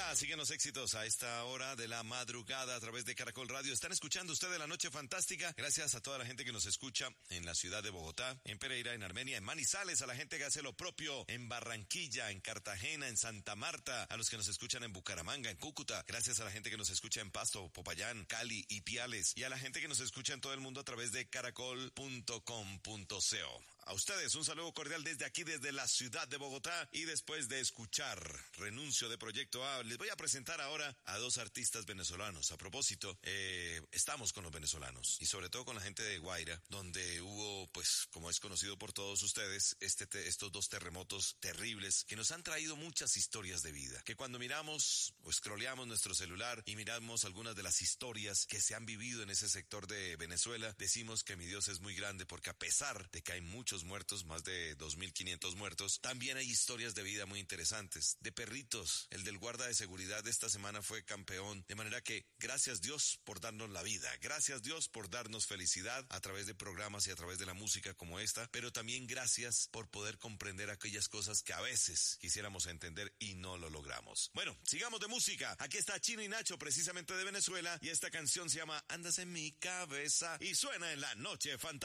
Venga, siguen los éxitos a esta hora de la madrugada a través de Caracol Radio. Están escuchando ustedes La Noche Fantástica. Gracias a toda la gente que nos escucha en la ciudad de Bogotá, en Pereira, en Armenia, en Manizales, a la gente que hace lo propio en Barranquilla, en Cartagena, en Santa Marta, a los que nos escuchan en Bucaramanga, en Cúcuta. Gracias a la gente que nos escucha en Pasto, Popayán, Cali, Ipiales, y a la gente que nos escucha en todo el mundo a través de caracol.com.co. A ustedes un saludo cordial desde aquí, desde la ciudad de Bogotá, y después de escuchar Renuncio de Proyecto A, les voy a presentar ahora a dos artistas venezolanos. A propósito, estamos con los venezolanos y sobre todo con la gente de Guaira, donde hubo, pues, como es conocido por todos ustedes, estos dos terremotos terribles que nos han traído muchas historias de vida, que cuando miramos o scrolleamos nuestro celular y miramos algunas de las historias que se han vivido en ese sector de Venezuela, decimos que mi Dios es muy grande, porque a pesar de que hay muchos muertos, más de 2.500 muertos, también hay historias de vida muy interesantes, de perritos. El del guarda de seguridad de esta semana fue campeón, de manera que gracias Dios por darnos la vida, gracias Dios por darnos felicidad a través de programas y a través de la música como esta, pero también gracias por poder comprender aquellas cosas que a veces quisiéramos entender y no lo logramos. Bueno, sigamos de música. Aquí está Chino y Nacho, precisamente de Venezuela, y esta canción se llama Andas en mi cabeza y suena en La Noche Fantástica.